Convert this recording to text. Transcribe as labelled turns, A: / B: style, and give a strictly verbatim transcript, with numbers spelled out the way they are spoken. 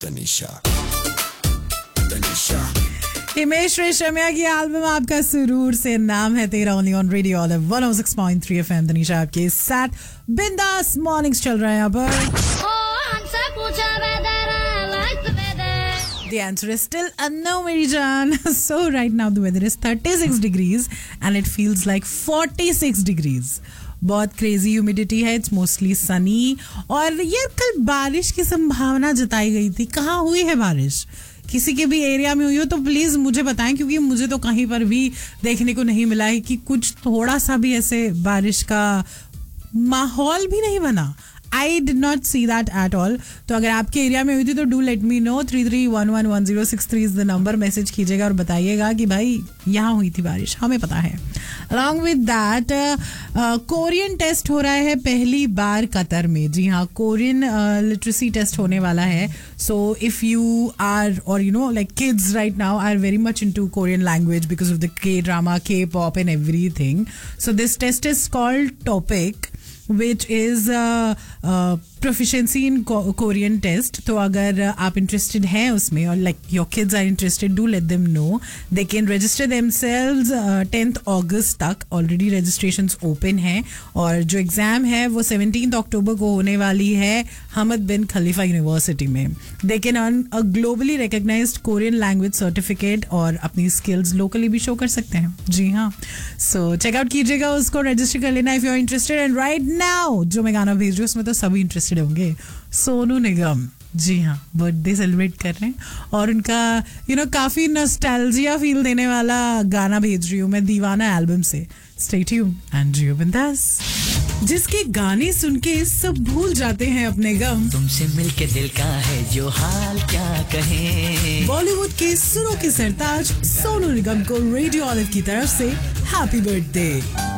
A: Tanisha. Tanisha.
B: Himesh Reshammiya की album आपका सुरूर से नाम है तेरा only on radio olive one O six point three FM Tanisha आपके साथ बिंदास मॉर्निंग्स चल रहे हैं यहाँ पर. The answer is still a no, Mary Jaan. So right now the weather is thirty-six degrees and it feels like forty-six degrees. बहुत crazy humidity है. It's mostly Sunny. और ये कल बारिश की संभावना जताई गई थी. कहाँ हुई है बारिश? किसी के भी एरिया में हुई हो तो प्लीज मुझे बताएं, क्योंकि मुझे तो कहीं पर भी देखने को नहीं मिला है कि कुछ थोड़ा सा भी ऐसे बारिश का माहौल भी नहीं बना. I did not see that at all. तो अगर आपके एरिया में हुई थी तो do let me know. Three three one one one zero six three is the number. Message कीजिएगा और बताइएगा कि भाई यहाँ हुई थी बारिश, हमें पता है. Along with that Korean test हो रहा है पहली बार कतर में. जी हाँ, कोरियन लिटरेसी टेस्ट होने वाला है. सो इफ यू आर और you know like kids right now are very much into Korean language because of the के ड्रामा, के pop and everything. So this test is called topic which is uh, uh, proficiency in Korean test. तो अगर आप interested हैं उसमें और like your kids are interested, do let them know. They can register themselves uh, tenth August तक. Already registrations open हैं और जो एग्ज़ाम है वो seventeenth October को होने वाली है हमद बिन खलीफा यूनिवर्सिटी में. They can earn a globally recognized Korean language certificate और अपनी skills locally भी show कर सकते हैं. जी हाँ, so check out कीजिएगा उसको, register कर लेना if you're interested. And right now जो मैं गाना भेज रही हूँ उसमें तो सभी इंटरेस्टेड होंगे. सोनू निगम, जी हाँ, बर्थडे सेलिब्रेट कर रहे हैं और उनका यू नो काफी नॉस्टैल्जिया फील देने वाला गाना भेज रही हूँ मैं दीवाना एल्बम से. स्टे ट्यून्ड एंड जियो बिंदास. जिसके गाने सुन के सब भूल जाते हैं अपने गम.
C: तुमसे मिलके दिल का है जो हाल क्या कहें.
B: बॉलीवुड के सुरों के सरताज सोनू निगम को रेडियो ऑलिव की तरफ से हैप्पी बर्थडे.